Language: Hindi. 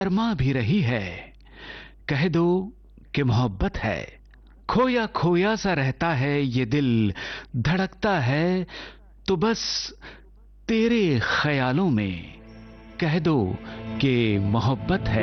शर्मा भी रही है, कह दो कि मोहब्बत है। खोया खोया सा रहता है ये दिल, धड़कता है तो बस तेरे ख्यालों में, कह दो कि मोहब्बत है।